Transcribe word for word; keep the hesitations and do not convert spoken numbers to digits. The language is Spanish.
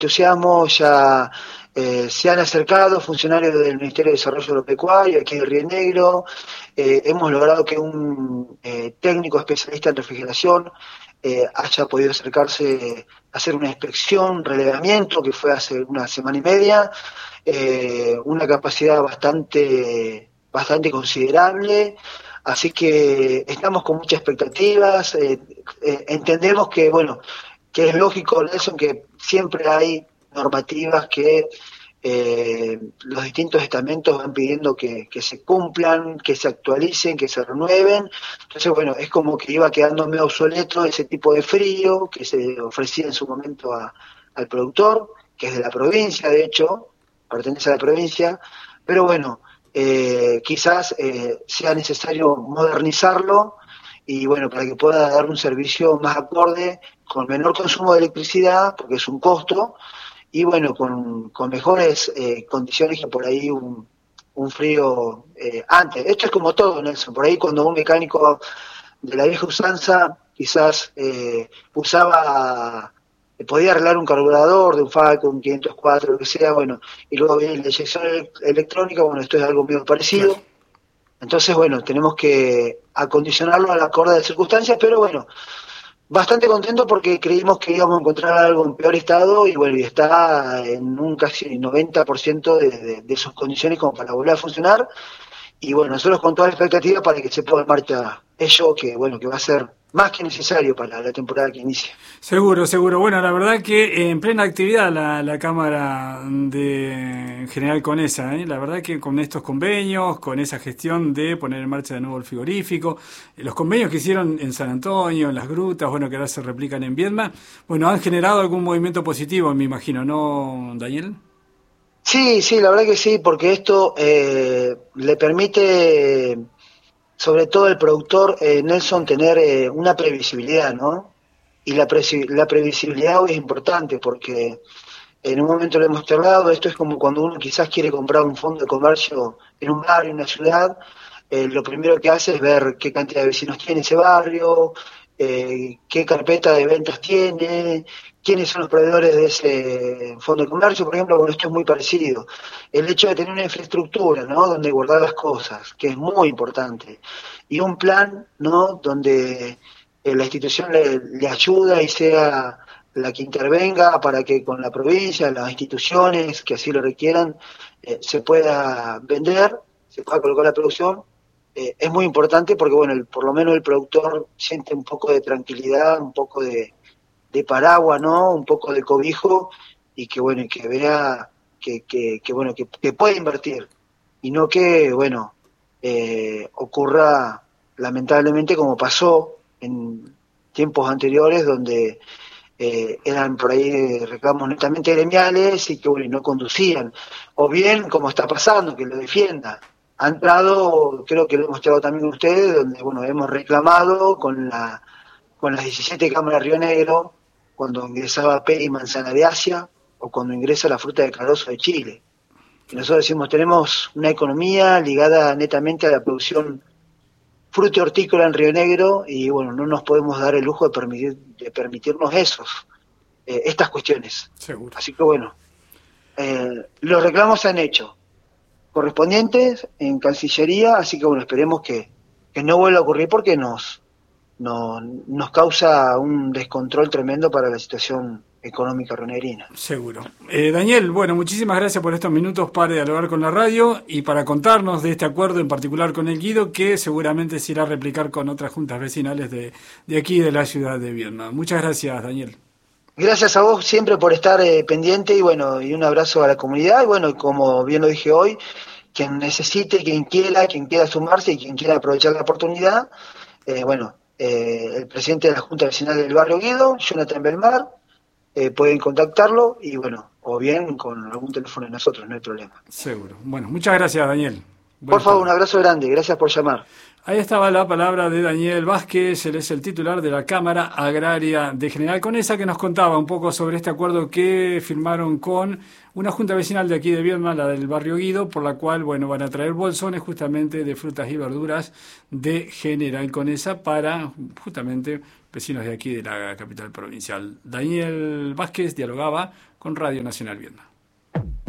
entusiasmo, ya eh, se han acercado funcionarios del Ministerio de Desarrollo Agropecuario, aquí de Río Negro, eh, hemos logrado que un eh, técnico especialista en refrigeración eh, haya podido acercarse a hacer una inspección, un relevamiento, que fue hace una semana y media, eh, una capacidad bastante, bastante considerable, así que estamos con muchas expectativas, eh, eh, entendemos que, bueno, que es lógico, Nelson, que siempre hay normativas que eh, los distintos estamentos van pidiendo que, que se cumplan, que se actualicen, que se renueven. Entonces, bueno, es como que iba quedando medio obsoleto ese tipo de frío que se ofrecía en su momento a, al productor, que es de la provincia, de hecho, pertenece a la provincia, pero bueno, eh, quizás eh, sea necesario modernizarlo y bueno, para que pueda dar un servicio más acorde, con menor consumo de electricidad, porque es un costo, y bueno, con, con mejores eh, condiciones que por ahí un, un frío eh, antes. Esto es como todo, Nelson, por ahí cuando un mecánico de la vieja usanza quizás eh, usaba, eh, podía arreglar un carburador de un Falcon quinientos cuatro, lo que sea, bueno, y luego viene la inyección electrónica, bueno, esto es algo medio Claro. parecido. Entonces, bueno, tenemos que acondicionarlo a la acorde de circunstancias, pero bueno, bastante contento porque creímos que íbamos a encontrar algo en peor estado y bueno, y está en un casi noventa por ciento de, de, de sus condiciones como para volver a funcionar. Y bueno, nosotros con toda la expectativa para que se ponga en marcha ello, que bueno, que va a ser más que necesario para la temporada que inicia. Seguro, seguro. Bueno, la verdad que en plena actividad la, la Cámara de General Conesa, ¿eh? La verdad que con estos convenios, con esa gestión de poner en marcha de nuevo el frigorífico, eh, los convenios que hicieron en San Antonio, en las grutas, bueno, que ahora se replican en Viedma, bueno, han generado algún movimiento positivo, me imagino, ¿no, Daniel? Sí, sí, la verdad que sí, porque esto eh, le permite, sobre todo al productor eh, Nelson, tener eh, una previsibilidad, ¿no? Y la, presi- la previsibilidad hoy es importante porque en un momento lo hemos charlado, esto es como cuando uno quizás quiere comprar un fondo de comercio en un barrio, en una ciudad, eh, lo primero que hace es ver qué cantidad de vecinos tiene ese barrio, eh, qué carpeta de ventas tiene, quiénes son los proveedores de ese fondo de comercio, por ejemplo, bueno, esto es muy parecido. El hecho de tener una infraestructura, ¿no? Donde guardar las cosas, que es muy importante, y un plan, ¿no? Donde eh, la institución le, le ayuda y sea la que intervenga para que con la provincia, las instituciones que así lo requieran, eh, se pueda vender, se pueda colocar la producción, eh, es muy importante porque, bueno, el, por lo menos el productor siente un poco de tranquilidad, un poco de, de paraguas, ¿no? Un poco de cobijo y que, bueno, y que vea que, que, que bueno, que, que puede invertir y no que, bueno, eh, ocurra lamentablemente como pasó en tiempos anteriores donde eh, eran por ahí reclamos netamente gremiales y que bueno, y no conducían. O bien, como está pasando, que lo defienda. Ha entrado, creo que lo hemos mostrado también ustedes, donde bueno, hemos reclamado con la con las diecisiete cámaras Río Negro, cuando ingresaba Peri Manzana de Asia, o cuando ingresa la fruta de Carozo de Chile. Y Claro. nosotros decimos, tenemos una economía ligada netamente a la producción fruto hortícola en Río Negro y bueno, no nos podemos dar el lujo de, permitir, de permitirnos esos, eh, estas cuestiones. Seguro. Así que bueno, eh, los reclamos se han hecho correspondientes en Cancillería, así que bueno, esperemos que, que no vuelva a ocurrir porque nos, nos, nos causa un descontrol tremendo para la situación económica rionegrina. Seguro. Eh, Daniel, bueno, muchísimas gracias por estos minutos para dialogar con la radio y para contarnos de este acuerdo en particular con el Guido, que seguramente se irá a replicar con otras juntas vecinales de, de aquí, de la ciudad de Viedma. Muchas gracias, Daniel. Gracias a vos siempre por estar eh, pendiente y bueno, y un abrazo a la comunidad y bueno, como bien lo dije hoy, quien necesite, quien quiera, quien quiera sumarse y quien quiera aprovechar la oportunidad, eh, bueno, eh, el presidente de la Junta Vecinal del Barrio Guido, Jonathan Belmar, eh, pueden contactarlo y bueno, o bien con algún teléfono de nosotros, no hay problema. Seguro. Bueno, muchas gracias, Daniel. Por Buenas favor, un tardes. abrazo grande, gracias por llamar. Ahí estaba la palabra de Daniel Vázquez, él es el titular de la Cámara Agraria de General Conesa, que nos contaba un poco sobre este acuerdo que firmaron con una junta vecinal de aquí de Viedma, la del barrio Guido, por la cual, bueno, van a traer bolsones justamente de frutas y verduras de General Conesa para justamente vecinos de aquí de la capital provincial. Daniel Vázquez dialogaba con Radio Nacional Vietnam.